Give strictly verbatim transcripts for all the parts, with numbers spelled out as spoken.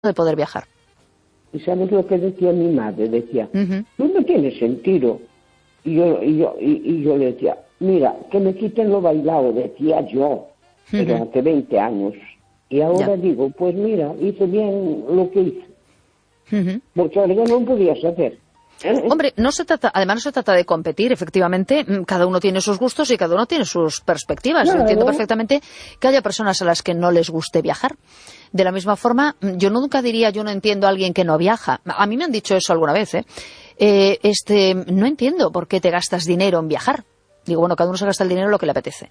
de poder viajar. ¿Y sabes lo que decía mi madre? Decía, Uh-huh. no me tiene sentido. Y yo, y, yo, y, y yo le decía, mira, que me quiten lo bailado, decía yo, pero Uh-huh. hace veinte años. Y ahora Ya. digo, pues mira, hice bien lo que hice. Uh-huh. Porque ahora ya no podías hacer. Hombre, no se trata, además no se trata de competir, efectivamente, cada uno tiene sus gustos y cada uno tiene sus perspectivas. Claro. Yo entiendo perfectamente que haya personas a las que no les guste viajar. De la misma forma, yo nunca diría, yo no entiendo a alguien que no viaja. A mí me han dicho eso alguna vez, ¿eh? Eh, este, no entiendo por qué te gastas dinero en viajar. Digo, bueno, cada uno se gasta el dinero en lo que le apetece.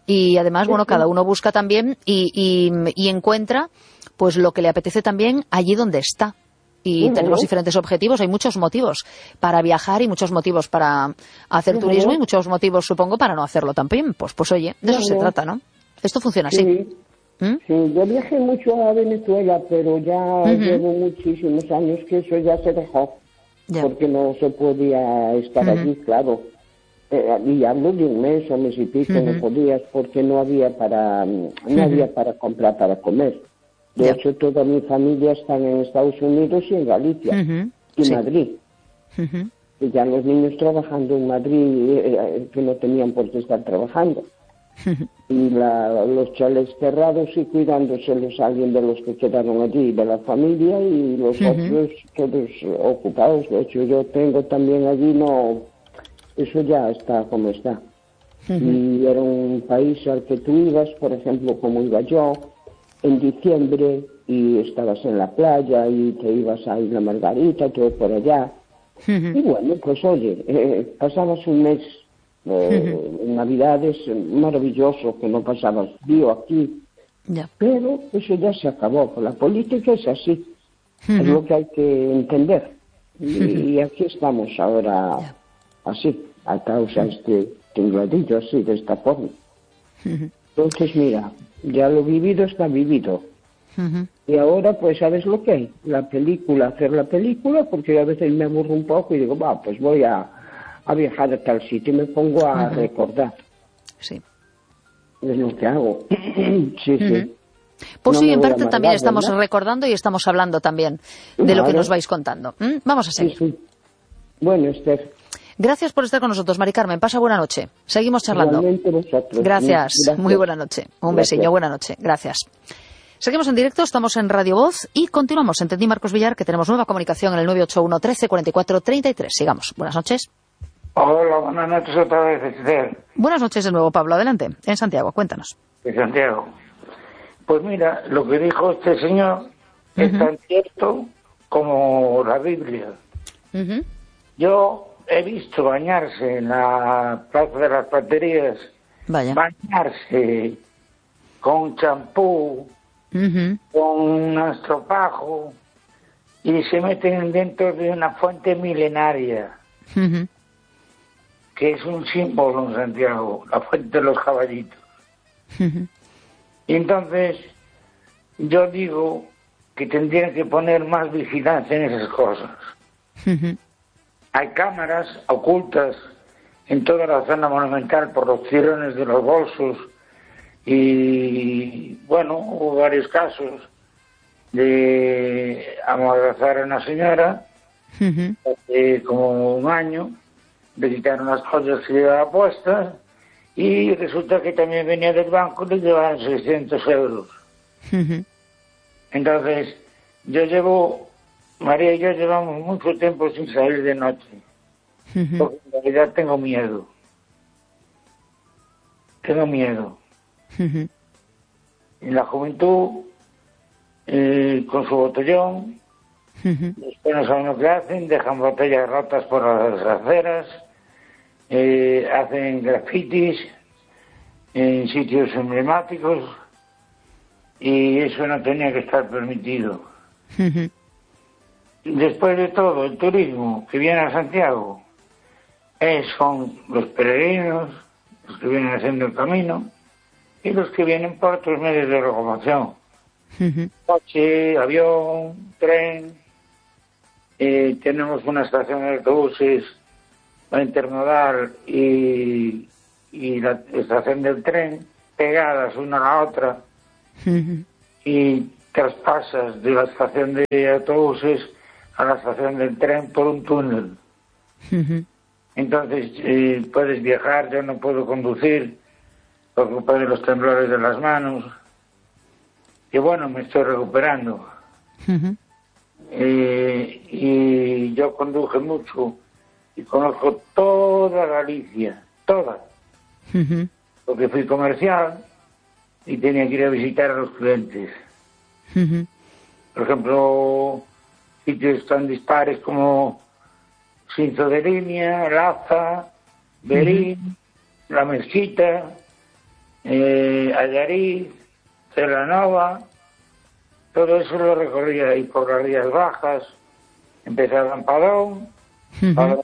Y además, bueno, cada uno busca también y, y, y encuentra pues lo que le apetece también allí donde está. Y uh-huh. tenemos diferentes objetivos, hay muchos motivos para viajar y muchos motivos para hacer uh-huh. turismo y muchos motivos, supongo, para no hacerlo también. Pues, pues oye, de eso uh-huh. se trata, ¿no? Esto funciona sí. así. ¿Mm? Sí, yo viajé mucho a Venezuela, pero ya uh-huh. llevo muchísimos años que eso ya se dejó, yeah. porque no se podía estar uh-huh. allí, claro. Eh, y hablo de un mes o mes y pico, uh-huh. no podías, porque no había para, no uh-huh. había para comprar, para comer. De yeah. hecho, toda mi familia está en Estados Unidos y en Galicia, uh-huh. y sí. Madrid. Uh-huh. Y ya los niños trabajando en Madrid, eh, que no tenían por qué estar trabajando. Uh-huh. Y la, los chalés cerrados y cuidándoselos a alguien de los que quedaron allí, de la familia, y los uh-huh. otros todos ocupados. De hecho, yo tengo también allí, no, eso ya está como está. Uh-huh. Y era un país al que tú ibas, por ejemplo, como iba yo, en diciembre, y estabas en la playa y te ibas a Isla Margarita, todo por allá. Uh-huh. Y bueno, pues oye, eh, pasabas un mes eh, uh-huh. en Navidades maravilloso, que no pasabas frío aquí. Yeah. Pero eso ya se acabó. La política es así. Uh-huh. Es lo que hay que entender. Y, uh-huh. y aquí estamos ahora yeah. así, a causa de uh-huh. este tingladillo así, de esta forma. Uh-huh. Entonces, mira, ya lo vivido está vivido. Uh-huh. Y ahora, pues, ¿sabes lo que hay? La película, hacer la película, porque a veces me aburro un poco y digo, va, pues voy a, a viajar a tal sitio y me pongo a uh-huh. recordar. Sí. Es lo que hago. sí, uh-huh. sí. Pues no sí, en parte amargar, también estamos ¿verdad? recordando y estamos hablando también de claro. lo que nos vais contando. ¿Mm? Vamos a seguir. Sí, sí. Bueno, Esther. Gracias por estar con nosotros, Mari Carmen. Pasa buena noche. Seguimos charlando. Vosotros. Gracias. Gracias. Muy buena noche. Un Gracias. besillo. Buena noche. Gracias. Seguimos en directo, estamos en Radio Voz y continuamos. Entendí, Marcos Villar, que tenemos nueva comunicación en el nueve ocho uno, trece, cuarenta y cuatro, treinta y tres. Sigamos. Buenas noches. Hola, buenas noches otra vez, Esther. Buenas noches de nuevo, Pablo. Adelante. En Santiago, cuéntanos. De Santiago. Pues mira, lo que dijo este señor uh-huh. es tan cierto como la Biblia. Uh-huh. Yo he visto bañarse en la Plaza de las Baterías, Vaya. bañarse con champú, uh-huh. con un estropajo, y se meten dentro de una fuente milenaria, uh-huh. que es un símbolo en Santiago, la fuente de los caballitos. Uh-huh. Y entonces, yo digo que tendrían que poner más vigilancia en esas cosas. Uh-huh. Hay cámaras ocultas en toda la zona monumental por los tirones de los bolsos y, bueno, hubo varios casos de amordazar a una señora uh-huh. hace como un año, le quitaron las joyas que llevaba puestas y resulta que también venía del banco y le llevaban seiscientos euros. Uh-huh. Entonces, yo llevo... María y yo llevamos mucho tiempo sin salir de noche, uh-huh. porque en realidad tengo miedo. Tengo miedo. Uh-huh. En la juventud, eh, con su botellón, uh-huh. después no saben lo que hacen, dejan botellas rotas por las aceras, eh, hacen grafitis en sitios emblemáticos, y eso no tenía que estar permitido. Uh-huh. Después de todo, el turismo que viene a Santiago es, son los peregrinos, los que vienen haciendo el camino, y los que vienen por otros medios de locomoción. Uh-huh. Coche, avión, tren. Eh, tenemos una estación de autobuses, la intermodal y, y la estación del tren, pegadas una a la otra. Uh-huh. Y traspasas de la estación de autobuses a la estación del tren por un túnel. Uh-huh. Entonces eh, puedes viajar, yo no puedo conducir por culpa de los temblores de las manos. Y bueno, me estoy recuperando. Uh-huh. eh, y yo conduje mucho y conozco toda Galicia, toda. Uh-huh. Porque fui comercial y tenía que ir a visitar a los clientes. Uh-huh. Por ejemplo, sitios tan dispares como Cinto de Línea, Laza, Berín, uh-huh. La Mezquita, eh, Allariz, Celanova, todo eso lo recorría y por las Rías Bajas, empezaba en Padrón, uh-huh. Padrón,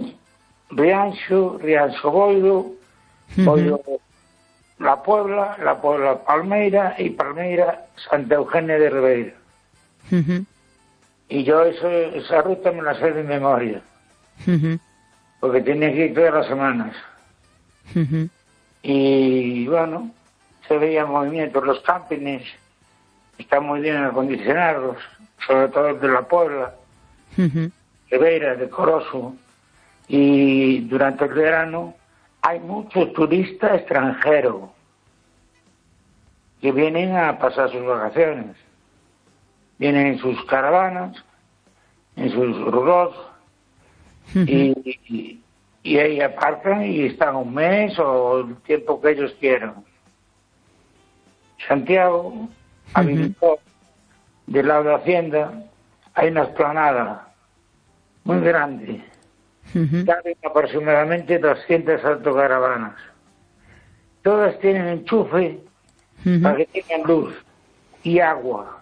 Rianxo, Rianxo Boiro, uh-huh. Boiro La Puebla, La Puebla Palmeira y Palmeira Santa Eugenia de Ribeira. Uh-huh. Y yo eso, esa ruta me la sé de memoria, uh-huh. porque tenía que ir todas las semanas. Uh-huh. Y bueno, se veía movimiento. Los campings están muy bien acondicionados, sobre todo el de La Puebla, uh-huh. Ribeira, de Corozo. Y durante el verano hay mucho turista extranjero que vienen a pasar sus vacaciones. Vienen en sus caravanas, en sus rulos, uh-huh. y, y, y ahí aparcan y están un mes o el tiempo que ellos quieran. Santiago uh-huh. habilitó, del lado de Hacienda, hay una explanada muy grande. Uh-huh. Caben aproximadamente doscientas autocaravanas. Todas tienen enchufe uh-huh. para que tengan luz y agua.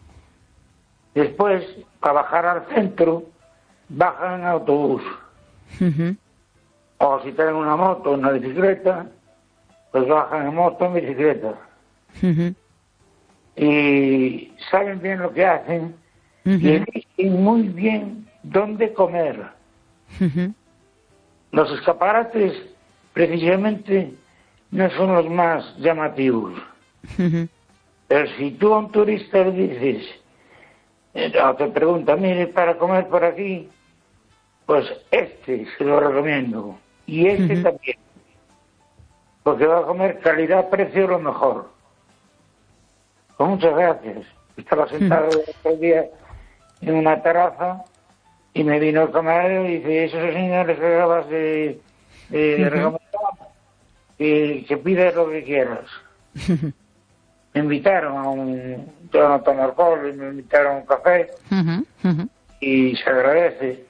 Después, para bajar al centro, bajan en autobús. Uh-huh. O si tienen una moto o una bicicleta, pues bajan en moto o en bicicleta. Uh-huh. Y saben bien lo que hacen uh-huh. y eligen muy bien dónde comer. Uh-huh. Los escaparates, precisamente, no son los más llamativos. Uh-huh. Pero si tú a un turista le dices, o te pregunta, mire, para comer por aquí, pues este se lo recomiendo. Y este uh-huh. también. Porque va a comer calidad-precio lo mejor. Pues muchas gracias. Estaba sentado uh-huh. el otro día en una terraza y me vino el camarero y dice, esos señores que acabas de, de uh-huh. recomendar, que, que pides lo que quieras. Uh-huh. Me invitaron a un... Yo no tomo alcohol, y me invitaron a un café uh-huh, uh-huh. y se agradece.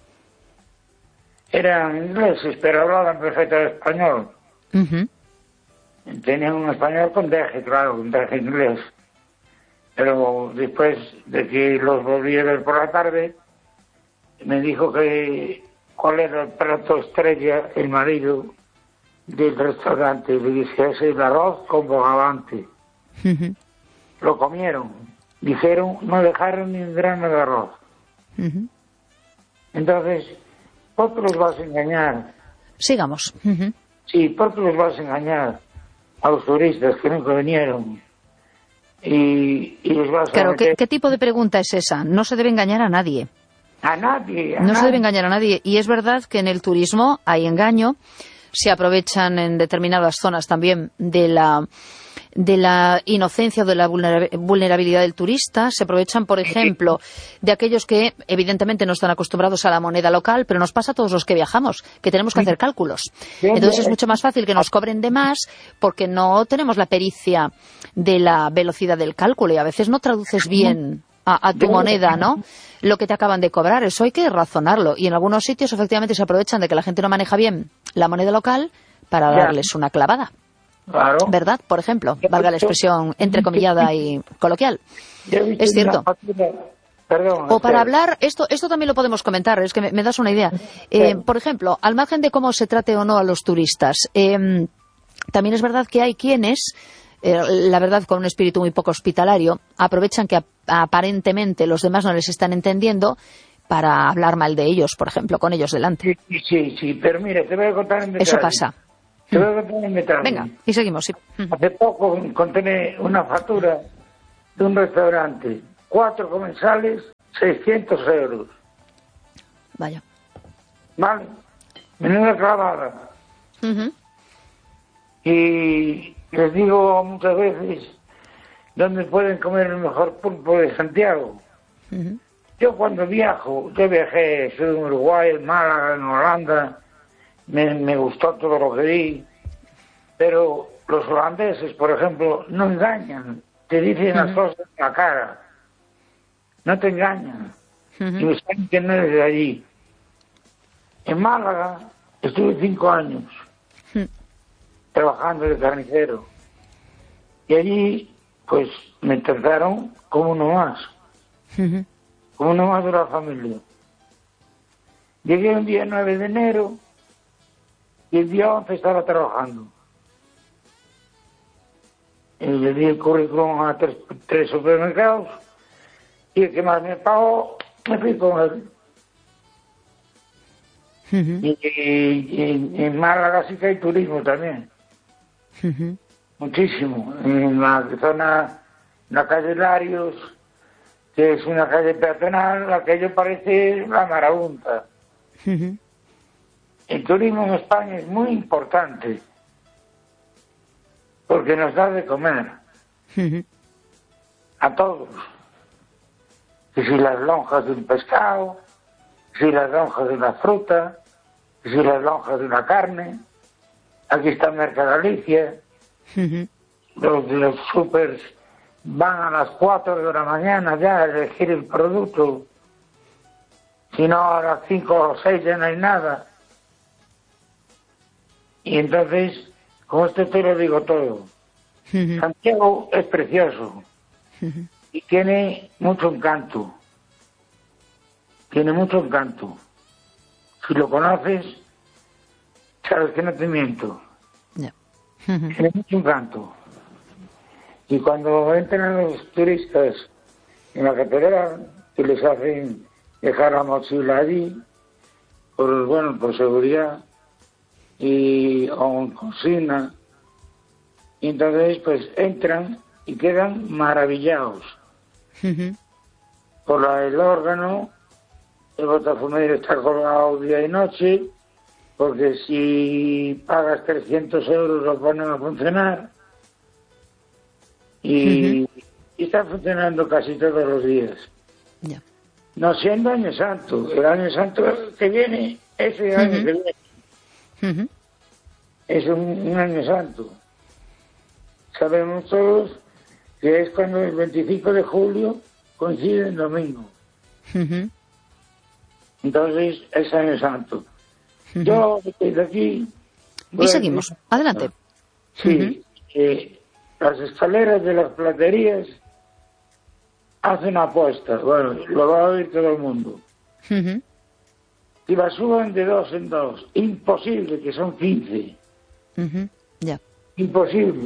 Eran ingleses, pero hablaban perfecto español. Uh-huh. Tenían un español con deje, claro, con deje inglés. Pero después de que los volví a ver por la tarde, me dijo que cuál era el plato estrella, el marido del restaurante. Le dije, es el arroz con bogavante. Uh-huh. Lo comieron, dijeron, no dejaron ni un grano de arroz. Uh-huh. Entonces, ¿por qué los vas a engañar? Sigamos. Uh-huh. Sí, ¿por qué los vas a engañar a los turistas que nunca vinieron? Y, y los vas claro, a meter... ¿qué, ¿qué tipo de pregunta es esa? No se debe engañar a nadie. A nadie. A no nadie. se debe engañar a nadie. Y es verdad que en el turismo hay engaño. Se aprovechan en determinadas zonas también de la... de la inocencia o de la vulnerabilidad del turista. Se aprovechan, por ejemplo, de aquellos que evidentemente no están acostumbrados a la moneda local, pero nos pasa a todos los que viajamos, que tenemos que hacer cálculos. Entonces es mucho más fácil que nos cobren de más porque no tenemos la pericia de la velocidad del cálculo y a veces no traduces bien a, a tu moneda, ¿no?, lo que te acaban de cobrar. Eso hay que razonarlo. Y en algunos sitios efectivamente se aprovechan de que la gente no maneja bien la moneda local para darles una clavada. Claro. ¿Verdad? Por ejemplo, valga la expresión entrecomillada y coloquial. Es cierto. Perdón, o para hablar, esto esto también lo podemos comentar, es que me, me das una idea. Eh, por ejemplo, al margen de cómo se trate o no a los turistas, eh, también es verdad que hay quienes, eh, la verdad con un espíritu muy poco hospitalario, aprovechan que ap aparentemente los demás no les están entendiendo para hablar mal de ellos, por ejemplo, con ellos delante. Sí, sí, sí, pero mira, te voy a contar en detalle. Eso pasa. Te voy a contar en detalle. Venga, y seguimos, sí. Hace poco contené una factura de un restaurante, cuatro comensales, seiscientos euros. Vaya. Vale, menuda clavada. Uh-huh. Y les digo muchas veces dónde pueden comer el mejor pulpo de Santiago. Uh-huh. Yo cuando viajo, yo viajé, soy en Uruguay, en Málaga, en Holanda, me, me gustó todo lo que vi, pero los holandeses, por ejemplo, no engañan, te dicen uh-huh. las cosas en la cara, no te engañan, uh-huh. y saben que no eres de allí. En Málaga estuve cinco años uh-huh. trabajando de carnicero, y allí pues me trataron como uno más. Uh-huh. Como uno más de la familia. Llegué un día nueve de enero y el día once estaba trabajando. Y le di el currículum a tres, tres supermercados y el que más me pagó me fui con él. Uh-huh. Y, y, y en Málaga sí que hay turismo también. Uh-huh. Muchísimo. En la zona, en la calle Larios, que es una calle peatonal, aquello parece la marabunta. Uh-huh. El turismo en España es muy importante, porque nos da de comer. Uh-huh. A todos. Que si las lonjas de un pescado, que si las lonjas de una fruta, que si las lonjas de una carne. Aquí está Mercagalicia. Uh-huh. Los de los supers van a las cuatro de la mañana ya a elegir el producto. Si no, a las cinco o seis ya no hay nada. Y entonces, con esto te lo digo todo. Uh-huh. Santiago es precioso. Uh-huh. Y tiene mucho encanto. Tiene mucho encanto. Si lo conoces, sabes que no te miento. Yeah. Uh-huh. Tiene mucho encanto. Y cuando entran los turistas en la catedral, que les hacen dejar la mochila allí, por, bueno, por seguridad, y o cocina, y entonces pues entran y quedan maravillados. Uh-huh. Por la, el órgano, el botafumeiro está colgado día y noche, porque si pagas trescientos euros lo ponen a funcionar. Y, uh-huh. y está funcionando casi todos los días. Yeah. No siendo Año Santo. El Año Santo que viene, ese uh-huh. año que viene, uh-huh. es un, un Año Santo. Sabemos todos que es cuando el veinticinco de julio coincide en domingo. Uh-huh. Entonces es Año Santo. Uh-huh. Yo desde aquí... Y seguimos. Decir, adelante. Sí. Uh-huh. Eh, las escaleras de las platerías hacen apuestas. Bueno, lo va a oír todo el mundo. Uh-huh. Y las suban de dos en dos. Imposible, que son quince. Uh-huh. Yeah. Imposible.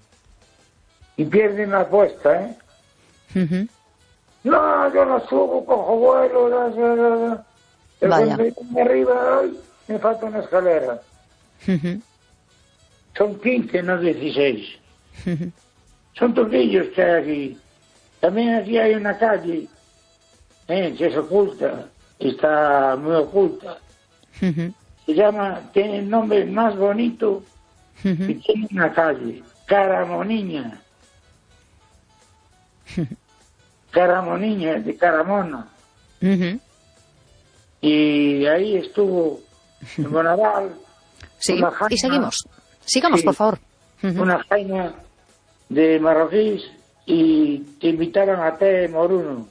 Y pierden la apuesta, ¿eh? Uh-huh. No, yo la subo, cojo vuelo, da, da, da, da. Pero Vaya. cuando arriba, ay, me falta una escalera. Uh-huh. Son quince, no dieciséis. Uh-huh. Son toquillos que hay aquí. También aquí hay una calle eh, que es oculta, está muy oculta. Uh-huh. Se llama, tiene el nombre más bonito uh-huh. y tiene una calle, Caramoniña. Uh-huh. Caramoniña, de Caramona. Uh-huh. Y ahí estuvo en Bonaval. Sí, jaina, y seguimos. Sigamos, sí, por favor. Uh-huh. Una jaina de marroquíes y te invitaron a té moruno.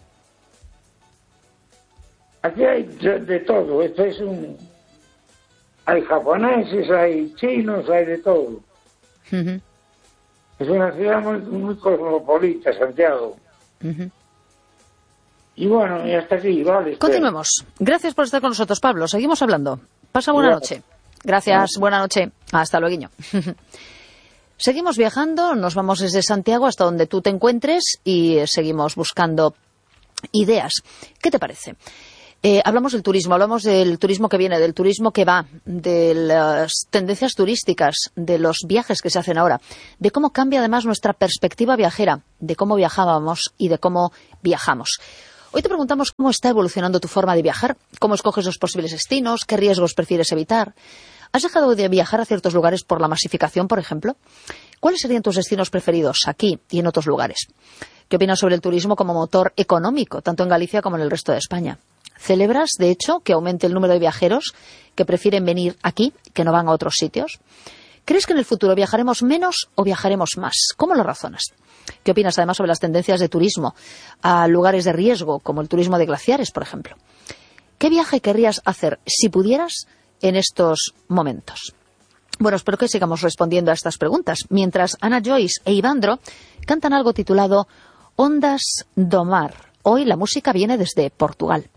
Aquí hay de, de todo. Esto es un... Hay japoneses, hay chinos, hay de todo. Uh-huh. Es una ciudad muy, muy cosmopolita, Santiago. Uh-huh. Y bueno, y hasta aquí, vale. Continuemos. Gracias por estar con nosotros, Pablo. Seguimos hablando. Pasa buena noche. Gracias, buena noche. Hasta luego. Seguimos viajando, nos vamos desde Santiago hasta donde tú te encuentres y seguimos buscando ideas. ¿Qué te parece? Eh, hablamos del turismo, hablamos del turismo que viene, del turismo que va, de las tendencias turísticas, de los viajes que se hacen ahora, de cómo cambia además nuestra perspectiva viajera, de cómo viajábamos y de cómo viajamos. Hoy te preguntamos cómo está evolucionando tu forma de viajar, cómo escoges los posibles destinos, qué riesgos prefieres evitar. ¿Has dejado de viajar a ciertos lugares por la masificación, por ejemplo? ¿Cuáles serían tus destinos preferidos aquí y en otros lugares? ¿Qué opinas sobre el turismo como motor económico, tanto en Galicia como en el resto de España? ¿Celebras, de hecho, que aumente el número de viajeros que prefieren venir aquí, que no van a otros sitios? ¿Crees que en el futuro viajaremos menos o viajaremos más? ¿Cómo lo razonas? ¿Qué opinas además sobre las tendencias de turismo a lugares de riesgo, como el turismo de glaciares, por ejemplo? ¿Qué viaje querrías hacer, si pudieras, en estos momentos? Bueno, espero que sigamos respondiendo a estas preguntas, mientras Ana Joyce e Ivandro cantan algo titulado Ondas do Mar. Hoy la música viene desde Portugal.